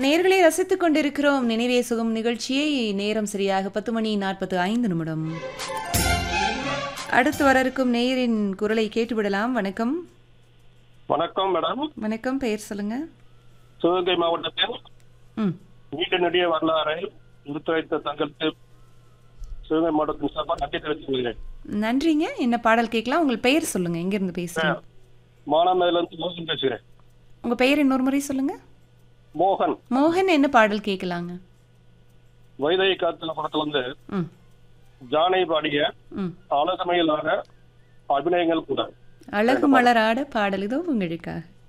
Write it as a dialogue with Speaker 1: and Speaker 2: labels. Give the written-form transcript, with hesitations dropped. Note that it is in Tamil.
Speaker 1: நேயர்களை ரசித்துக் கொண்டிருக்கிறோம் நினைவே சுகம் நிகழ்ச்சியை. நேரம் சரியாக 10:45. அடுத்து வர இருக்கும் நேயரின் குரலை கேட்டுவிடலாம். வணக்கம்.
Speaker 2: வணக்கம் மேடம்.
Speaker 1: வணக்கம். பெயர் சொல்லுங்க.
Speaker 2: சிவகங்கை மாவட்டத்தில்
Speaker 1: ம்
Speaker 2: நீண்ட நெடிய வரலாறை எடுத்துரைத்த தங்களுக்கு சிவகங்கை மாவட்டத்தின் சார்பாக நன்றி தெரிவித்துக் கொள்கிறேன்.
Speaker 1: நன்றிங்க. என்ன பாடல் கேட்கலாம்? உங்கள் பெயர் சொல்லுங்க. எங்கிருந்து பேசுறீங்க?
Speaker 2: மானாமதுலேருந்து மோகன் பேசுகிறேன்.
Speaker 1: உங்க பெயர் இன்னொரு முறை சொல்லுங்க.
Speaker 2: மோகன்.
Speaker 1: மோகன், என்ன பாடல் கேட்கலாங்க?
Speaker 2: வைதை காத்துல படத்துல வந்து
Speaker 1: ம்
Speaker 2: ஜானை பாடிய
Speaker 1: ம்
Speaker 2: அழகமையிலான அபிநயங்கள் கூட
Speaker 1: அழகு மலராட பாடல் இதோ உங்களுக்காக.